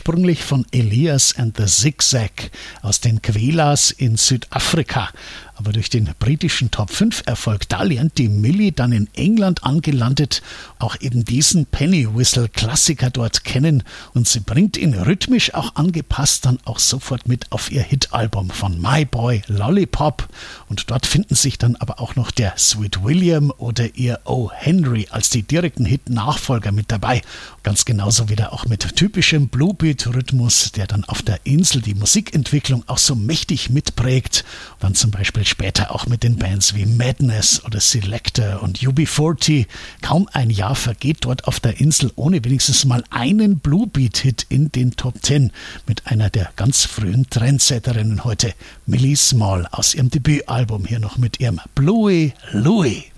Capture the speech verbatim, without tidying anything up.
ursprünglich von Elias and the Zigzag aus den Kwelas in Südafrika. Aber durch den britischen Top fünf Erfolg, da lernt die Milli dann in England angelandet auch eben diesen Penny Whistle Klassiker dort kennen und sie bringt ihn rhythmisch auch angepasst dann auch sofort mit auf ihr Hitalbum von My Boy Lollipop und dort finden sich dann aber auch noch der Sweet William oder ihr O. Henry als die direkten Hit-Nachfolger mit dabei. Ganz genauso wieder auch mit typischem Bluebeat-Rhythmus, der dann auf der Insel die Musikentwicklung auch so mächtig mitprägt. Dann zum Beispiel später auch mit den Bands wie Madness oder Selector und U B vierzig. Kaum ein Jahr vergeht dort auf der Insel ohne wenigstens mal einen Bluebeat-Hit in den Top Ten mit einer der ganz frühen Trendsetterinnen heute, Millie Small aus ihrem Debütalbum hier noch mit ihrem Bluey Louie.